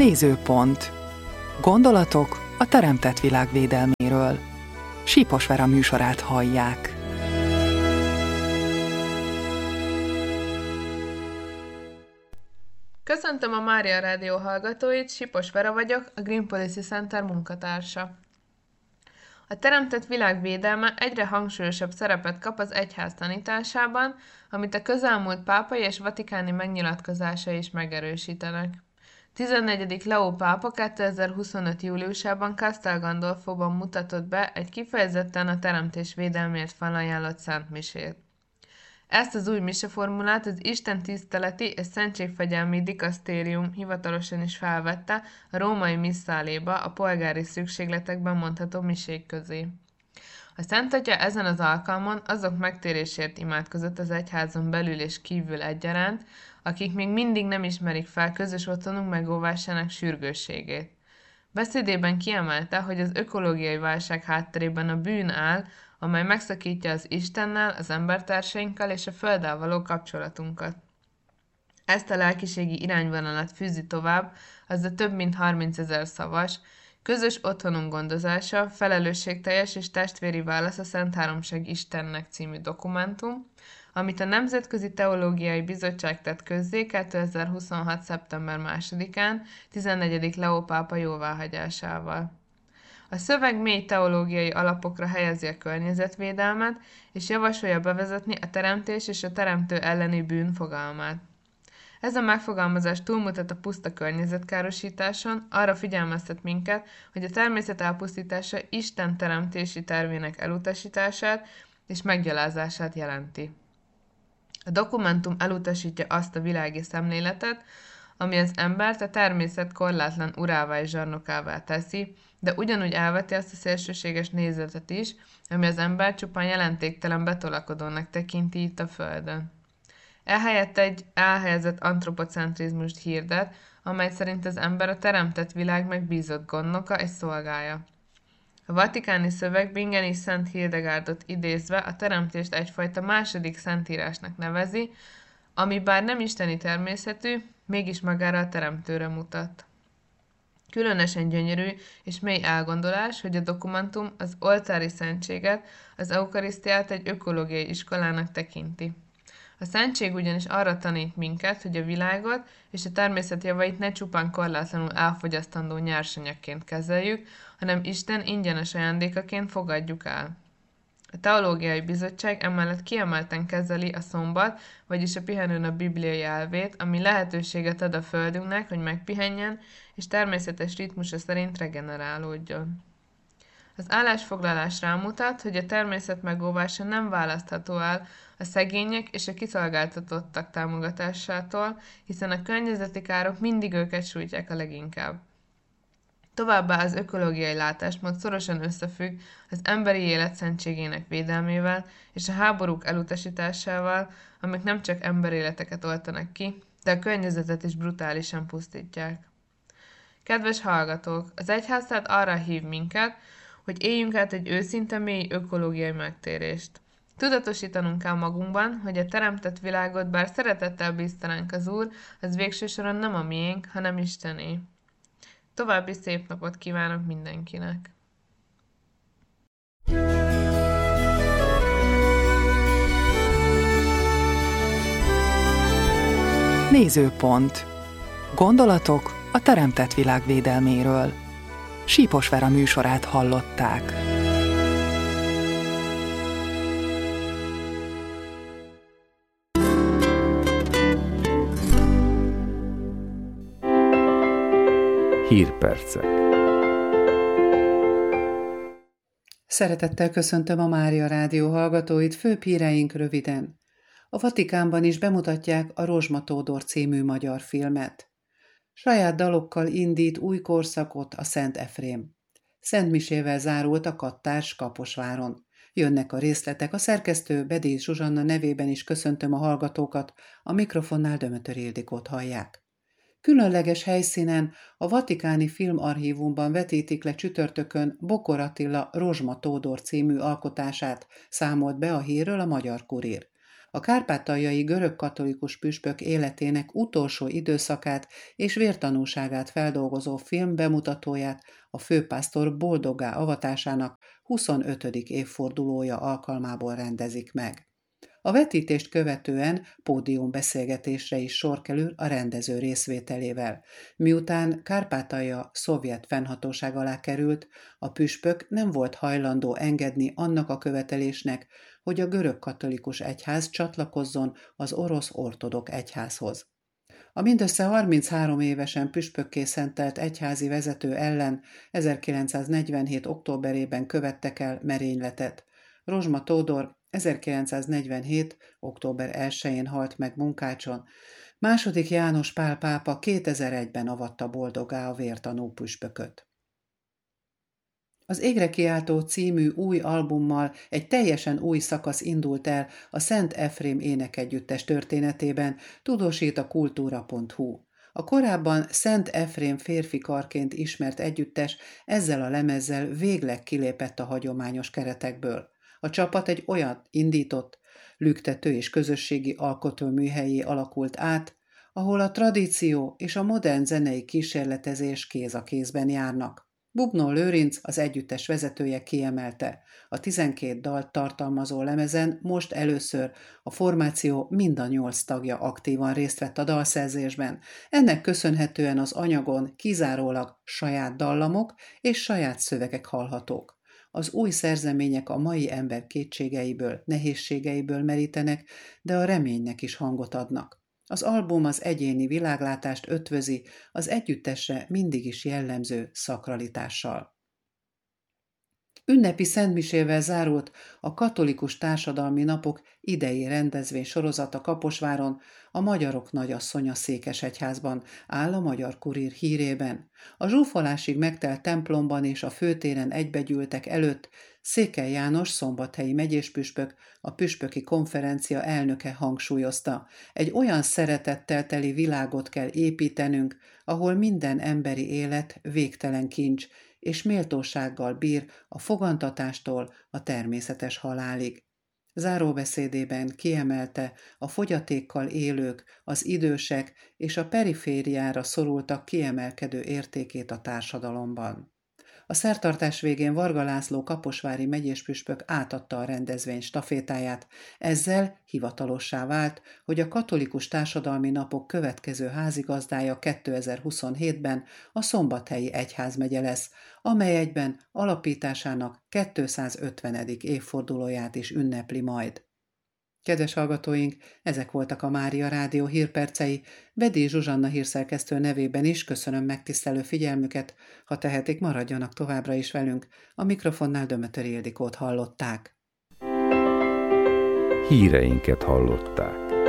Nézőpont. Gondolatok a teremtett világ védelméről. Sípos Vera műsorát hallják. Köszöntöm a Mária Rádió hallgatóit, Sípos Vera vagyok, a Green Policy Center munkatársa. A teremtett világ védelme egyre hangsúlyosabb szerepet kap az egyház tanításában, amit a közelmúlt pápai és vatikáni megnyilatkozásai is megerősítenek. 14. Leó pápa 2025. júliusában Castel Gandolfóban mutatott be egy kifejezetten a teremtés védelmért felajánlott szentmisét. Ezt az új miseformulát az Isten tiszteleti és szentségfegyelmi dikasztérium hivatalosan is felvette a római misszáléba a polgári szükségletekben mondható misék közé. A Szent Atya ezen az alkalmon azok megtérésért imádkozott az egyházon belül és kívül egyaránt, akik még mindig nem ismerik fel közös otthonunk megóvásának sürgősségét. Beszédében kiemelte, hogy az ökológiai válság hátterében a bűn áll, amely megszakítja az Istennel, az embertársainkkal és a Földdel való kapcsolatunkat. Ezt a lelkiségi irányvonalat fűzi tovább az a több mint 30 000 szavas, közös otthonunk gondozása, felelősségteljes és testvéri válasz a Szent Háromság Istennek című dokumentum, amit a Nemzetközi Teológiai Bizottság tett közzé 2026. szeptember 2-án 14. Leó pápa jóváhagyásával. A szöveg mély teológiai alapokra helyezi a környezetvédelmet, és javasolja bevezetni a teremtés és a teremtő elleni bűn fogalmát. Ez a megfogalmazás túlmutat a puszta környezetkárosításon, arra figyelmeztet minket, hogy a természet elpusztítása Isten teremtési tervének elutasítását és meggyalázását jelenti. A dokumentum elutasítja azt a világi szemléletet, ami az embert a természet korlátlan urává és zsarnokává teszi, de ugyanúgy elveti azt a szélsőséges nézetet is, ami az ember csupán jelentéktelen betolakodónak tekinti itt a Földön. Ehelyett egy elhelyezett antropocentrizmust hirdet, amely szerint az ember a teremtett világ megbízott gondnoka és szolgája. A vatikáni szöveg Bingen Szent Hildegárdot idézve a teremtést egyfajta második szentírásnak nevezi, ami bár nem isteni természetű, mégis magára a teremtőre mutat. Különösen gyönyörű és mély elgondolás, hogy a dokumentum az oltári szentséget, az eukarisztiát egy ökológiai iskolának tekinti. A szentség ugyanis arra tanít minket, hogy a világot és a természet javait ne csupán korlátlanul elfogyasztandó nyersanyagként kezeljük, hanem Isten ingyenes ajándékaként fogadjuk el. A Teológiai Bizottság emellett kiemelten kezeli a szombat, vagyis a pihenőnap bibliai elvét, ami lehetőséget ad a Földünknek, hogy megpihenjen, és természetes ritmusa szerint regenerálódjon. Az állásfoglalás rámutat, hogy a természet megóvása nem választható el a szegények és a kiszolgáltatottak támogatásától, hiszen a környezeti károk mindig őket sújtják a leginkább. Továbbá az ökológiai látásmód szorosan összefügg az emberi élet szentségének védelmével és a háborúk elutasításával, amik nem csak emberéleteket oltanak ki, de a környezetet is brutálisan pusztítják. Kedves hallgatók, az egyház tehát arra hív minket, hogy éljünk át egy őszinte mély ökológiai megtérést. Tudatosítanunk kell magunkban, hogy a teremtett világot, bár szeretettel bízta ránk az Úr, az végső soron nem a miénk, hanem Istené. További szép napot kívánok mindenkinek! Nézőpont. Gondolatok a teremtett világ védelméről. Sípos Vera műsorát hallották. Hírpercek. Szeretettel köszöntöm a Mária Rádió hallgatóit, főbb híreink röviden. A Vatikánban is bemutatják a Rozsma Tódor című magyar filmet. Saját dalokkal indít új korszakot a Szent Efrém. Szentmisével zárult a Kattárs Kaposváron. Jönnek a részletek, a szerkesztő Bedész Zsuzsanna nevében is köszöntöm a hallgatókat, a mikrofonnál Dömötör Ildikót hallják. Különleges helyszínen, a Vatikáni Filmarchívumban vetítik le csütörtökön Bokor Attila Rozsma Tódor című alkotását, számolt be a hírről a Magyar Kurír. A kárpátaljai görög-katolikus püspök életének utolsó időszakát és vértanúságát feldolgozó film bemutatóját a főpásztor boldoggá avatásának 25. évfordulója alkalmából rendezik meg. A vetítést követően pódiumbeszélgetésre is sor kerül a rendező részvételével. Miután Kárpátalja szovjet fennhatóság alá került, a püspök nem volt hajlandó engedni annak a követelésnek, hogy a görög-katolikus egyház csatlakozzon az orosz ortodox egyházhoz. A mindössze 33 évesen püspökké szentelt egyházi vezető ellen 1947. októberében követtek el merényletet. Rozsma Tódor 1947. október 1-én halt meg Munkácson. II. János Pál pápa 2001-ben avatta boldoggá a vértanú püspököt. Az Égre kiáltó című új albummal egy teljesen új szakasz indult el a Szent Efrém énekegyüttes történetében, tudósít a kultúra.hu. A korábban Szent Efrém férfi karként ismert együttes ezzel a lemezzel végleg kilépett a hagyományos keretekből. A csapat egy olyan indított, lüktető és közösségi alkotóműhellyé alakult át, ahol a tradíció és a modern zenei kísérletezés kéz a kézben járnak. Bubnó Lőrinc, az együttes vezetője kiemelte, a 12 dalt tartalmazó lemezen most először a formáció mind a 8 tagja aktívan részt vett a dalszerzésben. Ennek köszönhetően az anyagon kizárólag saját dallamok és saját szövegek hallhatók. Az új szerzemények a mai ember kétségeiből, nehézségeiből merítenek, de a reménynek is hangot adnak. Az album az egyéni világlátást ötvözi, az együttesre mindig is jellemző szakralitással. Ünnepi szentmisével zárult a Katolikus Társadalmi Napok idei rendezvény sorozata Kaposváron, a Magyarok Nagyasszonya Székesegyházban, áll a Magyar Kurír hírében. A zsúfolásig megtelt templomban és a főtéren egybegyűltek előtt Székely János szombathelyi megyéspüspök, a püspöki konferencia elnöke hangsúlyozta: egy olyan szeretettel teli világot kell építenünk, ahol minden emberi élet végtelen kincs, és méltósággal bír a fogantatástól a természetes halálig. Záróbeszédében kiemelte a fogyatékkal élők, az idősek és a perifériára szorultak kiemelkedő értékét a társadalomban. A szertartás végén Varga László kaposvári megyéspüspök átadta a rendezvény stafétáját, ezzel hivatalossá vált, hogy a Katolikus Társadalmi Napok következő házigazdája 2027-ben a Szombathelyi Egyházmegye lesz, amely egyben alapításának 250. évfordulóját is ünnepli majd. Kedves hallgatóink, ezek voltak a Mária Rádió hírpercei. Bedi Zsuzsanna hírszerkesztő nevében is köszönöm megtisztelő figyelmüket, ha tehetik, maradjanak továbbra is velünk. A mikrofonnál Dömötöri Ildikót hallották. Híreinket hallották.